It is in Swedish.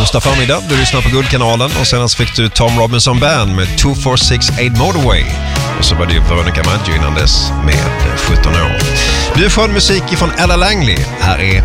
onsdag förmiddag. Du lyssnar på Guldkanalen och senast fick du Tom Robinson Band med 2468 Motorway. Och så var det ju Veronica Maggio innan dess med 17 år. Du får musik från Ella Langley. Här är